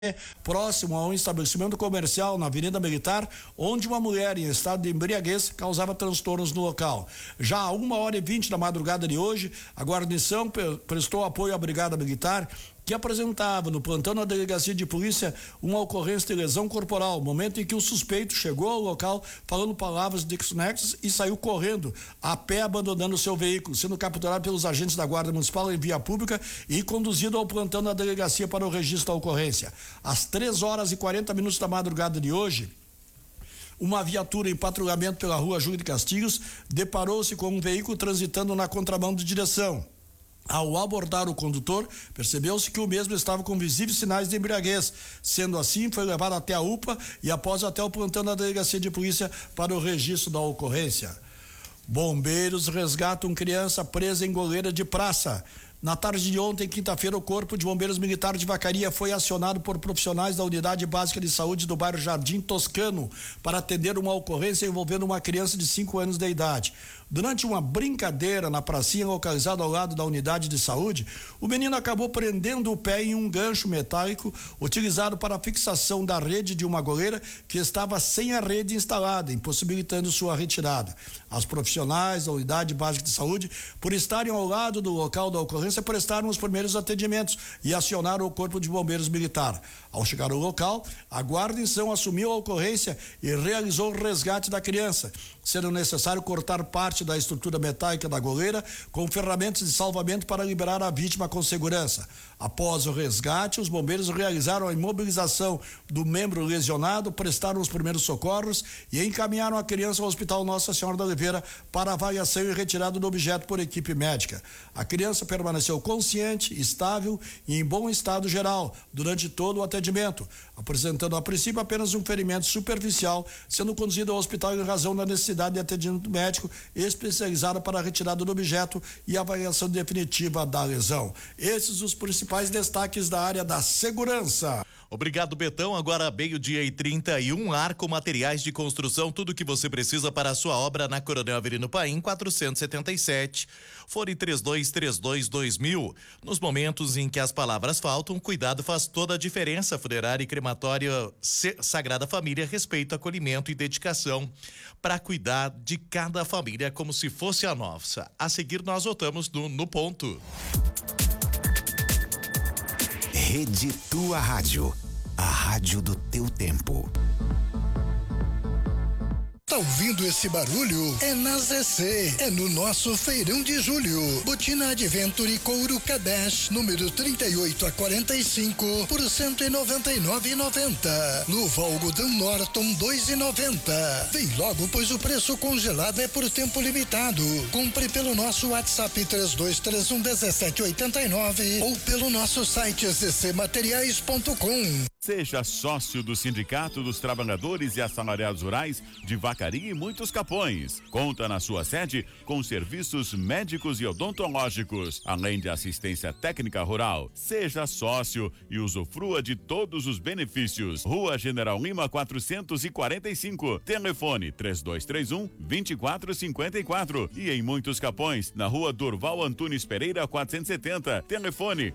próximo a um estabelecimento comercial na Avenida Militar, onde uma mulher em estado de embriaguez causava transtornos no local. Já a 1h20 da madrugada de hoje, a guarnição prestou apoio à Brigada Militar, que apresentava no plantão na delegacia de polícia uma ocorrência de lesão corporal, momento em que o suspeito chegou ao local falando palavras desconexas e saiu correndo a pé, abandonando o seu veículo, sendo capturado pelos agentes da Guarda Municipal em via pública e conduzido ao plantão na delegacia para o registro da ocorrência. Às 3h40 da madrugada de hoje, uma viatura em patrulhamento pela rua Júlio de Castilhos deparou-se com um veículo transitando na contramão de direção. Ao abordar o condutor, percebeu-se que o mesmo estava com visíveis sinais de embriaguez. Sendo assim, foi levado até a UPA e após até o plantão da delegacia de polícia para o registro da ocorrência. Bombeiros resgatam criança presa em goleira de praça. Na tarde de ontem, quinta-feira, o Corpo de Bombeiros Militar de Vacaria foi acionado por profissionais da Unidade Básica de Saúde do bairro Jardim Toscano para atender uma ocorrência envolvendo uma criança de 5 anos de idade. Durante uma brincadeira na pracinha localizada ao lado da unidade de saúde, o menino acabou prendendo o pé em um gancho metálico utilizado para a fixação da rede de uma goleira que estava sem a rede instalada, impossibilitando sua retirada. As profissionais da Unidade Básica de Saúde, por estarem ao lado do local da ocorrência, prestaram os primeiros atendimentos e acionaram o Corpo de Bombeiros Militar. Ao chegar ao local, a guarnição assumiu a ocorrência e realizou o resgate da criança, sendo necessário cortar parte da estrutura metálica da goleira com ferramentas de salvamento para liberar a vítima com segurança. Após o resgate, os bombeiros realizaram a imobilização do membro lesionado, prestaram os primeiros socorros e encaminharam a criança ao Hospital Nossa Senhora da Oliveira para avaliação e retirada do objeto por equipe médica. A criança permaneceu consciente, estável e em bom estado geral durante todo o atendimento, apresentando a princípio apenas um ferimento superficial, sendo conduzido ao hospital em razão da necessidade de atendimento médico especializado para a retirada do objeto e avaliação definitiva da lesão. Esses os principais destaques da área da segurança. Obrigado, Betão. Agora, 12h31, Arco Materiais de Construção, tudo que você precisa para a sua obra na Coronel Avelino Paim, 477. Fone 3232-2000. Nos momentos em que as palavras faltam, cuidado faz toda a diferença. Funerária e crematória Sagrada Família, respeito, acolhimento e dedicação para cuidar de cada família como se fosse a nossa. A seguir, nós voltamos no ponto. Rede Tua Rádio, a rádio do teu tempo. Tá ouvindo esse barulho? É na ZC, é no nosso feirão de julho. Botina Adventure Couro Kadesh, número 38 a 45, por R$199,90. Luva algodão Norton, R$2,90. Vem logo, pois o preço congelado é por tempo limitado. Compre pelo nosso WhatsApp 3231-1789 ou pelo nosso site zcmateriais.com. Seja sócio do Sindicato dos Trabalhadores e Assalariados Rurais de Vacaria e Muitos Capões. Conta na sua sede com serviços médicos e odontológicos, além de assistência técnica rural. Seja sócio e usufrua de todos os benefícios. Rua General Lima 445. Telefone 3231-2454. E em Muitos Capões, na Rua Durval Antunes Pereira 470. Telefone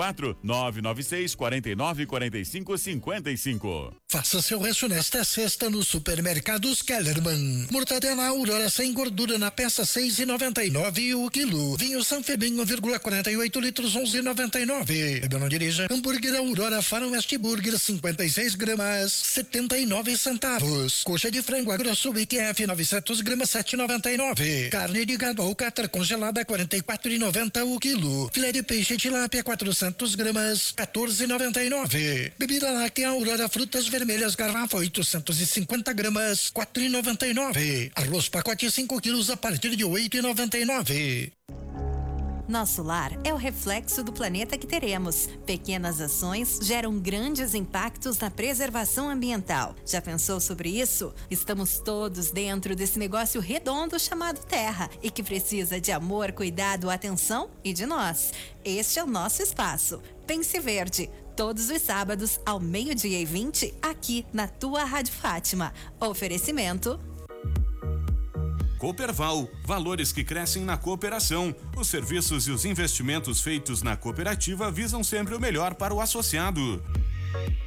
54-996-4945-55. Faça seu rancho nesta sexta no Supermercados Kellerman. Mortadela Aurora sem gordura na peça 6,99 o quilo. Vinho Sanfebin 1,48 litros 11,99. Bebeu, não dirija. Hambúrguer Aurora Faroeste Burger 56 gramas 79 centavos. Coxa de frango grosso BQF 900 gramas 7,99. Carne de gado alcatra congelada 44,90 o quilo. Filé de peixe tilápia 400 gramas 14,99. Bebida láctea Aurora frutas vermelhas garrafa 850 gramas 4,99. Arroz pacote 5 quilos a partir de 8,99. Nosso lar é o reflexo do planeta que teremos. Pequenas ações geram grandes impactos na preservação ambiental. Já pensou sobre isso? Estamos todos dentro desse negócio redondo chamado Terra e que precisa de amor, cuidado, atenção e de nós. Este é o nosso espaço. Pense Verde. Todos os sábados, ao 12h20, aqui na tua Rádio Fátima. Oferecimento Cooperval, valores que crescem na cooperação. Os serviços e os investimentos feitos na cooperativa visam sempre o melhor para o associado.